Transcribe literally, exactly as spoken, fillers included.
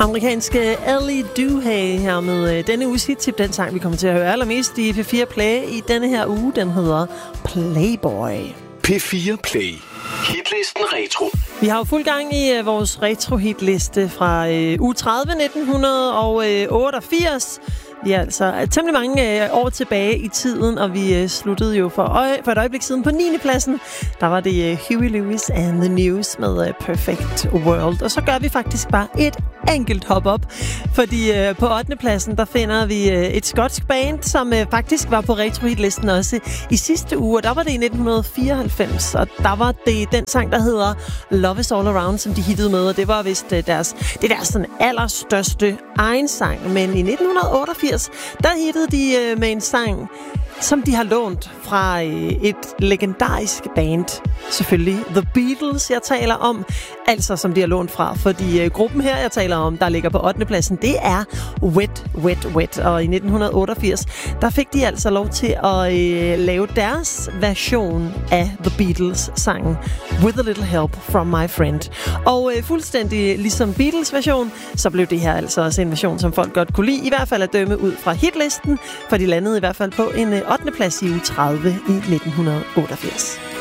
Amerikanske Ellie Duhay her med denne uges hit-tip. Den sang, vi kommer til at høre allermest i P fire Play i denne her uge, den hedder Playboy. P fire Play. Hitlisten Retro. Vi har jo fuld gang i uh, vores retro-hitliste fra uh, uge tredive nitten otteogfirs. Vi er altså temmelig mange øh, år tilbage i tiden, og vi øh, sluttede jo for, øje, for et øjeblik siden på niende pladsen. Der var det øh, Huey Lewis and the News med øh, Perfect World. Og så gør vi faktisk bare et enkelt hop op, fordi øh, på ottende pladsen, der finder vi øh, et skotsk band, som øh, faktisk var på retro-hitlisten også i sidste uge. Og der var det i nitten fireoghalvfems, og der var det den sang, der hedder Love is All Around, som de hittede med, og det var vist øh, deres, det deres sådan allerstørste egen sang. Men i nitten otteogfirs, der hittede de øh, med en sang, som de har lånt fra øh, et legendarisk band. Selvfølgelig The Beatles, jeg taler om. Altså, som de har lånt fra. Fordi øh, gruppen her, jeg taler om, der ligger på ottende pladsen, det er Wet, Wet, Wet. Og i nitten otteogfirs, der fik de altså lov til at øh, lave deres version af The Beatles-sangen With a Little Help from My Friend. Og øh, fuldstændig ligesom Beatles-version, så blev det her altså også en version, som folk godt kunne lide. I hvert fald at dømme ud fra hitlisten, for de landede i hvert fald på en øh, ottende plads i uge tredive i nitten otteogfirs.